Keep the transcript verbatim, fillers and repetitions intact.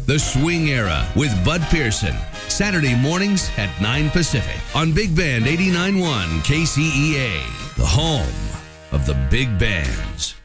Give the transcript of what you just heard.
The Swing Era with Bud Pearson. Saturday mornings at nine Pacific on Big Band eighty-nine point one K C E A, the home of the big bands.